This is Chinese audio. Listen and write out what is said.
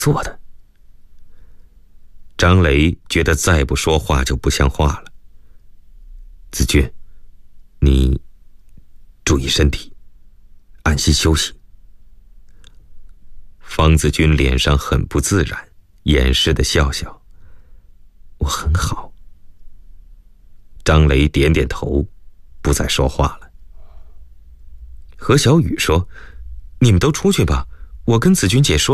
做的。 张雷觉得再不说话就不像话了。子君，你注意身体，安心休息。方子君脸上很不自然，掩饰的笑笑。 我很好。 张雷点点头，不再说话了。何小雨说：“你们都出去吧，我跟子君姐说。”